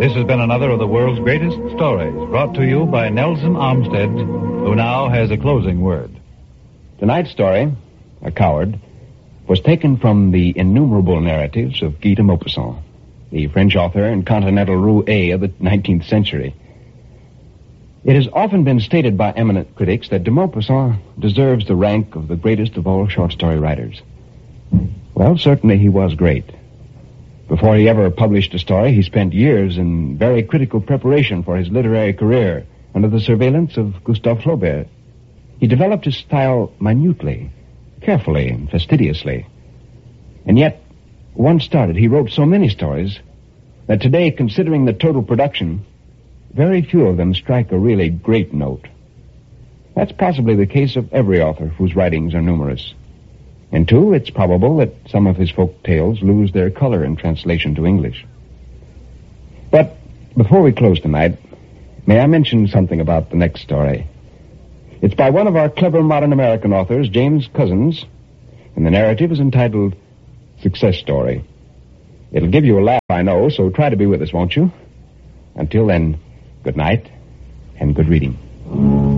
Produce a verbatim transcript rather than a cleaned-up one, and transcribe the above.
This has been another of the world's greatest stories, brought to you by Nelson Armstead, who now has a closing word. Tonight's story, A Coward, was taken from the innumerable narratives of Guy de Maupassant, the French author and continental roue of the nineteenth century. It has often been stated by eminent critics that de Maupassant deserves the rank of the greatest of all short story writers. Well, certainly he was great. Before he ever published a story, he spent years in very critical preparation for his literary career under the surveillance of Gustave Flaubert. He developed his style minutely, carefully, and fastidiously. And yet, once started, he wrote so many stories that today, considering the total production, very few of them strike a really great note. That's possibly the case of every author whose writings are numerous. And two, it's probable that some of his folk tales lose their color in translation to English. But before we close tonight, may I mention something about the next story? It's by one of our clever modern American authors, James Couzens, and the narrative is entitled Success Story. It'll give you a laugh, I know, so try to be with us, won't you? Until then, good night and good reading.